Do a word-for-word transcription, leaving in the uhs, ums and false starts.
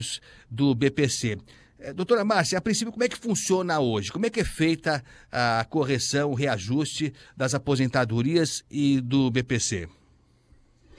do B P C. Eh, Doutora Márcia, a princípio, como é que funciona hoje? Como é que é feita a correção, o reajuste das aposentadorias e do B P C?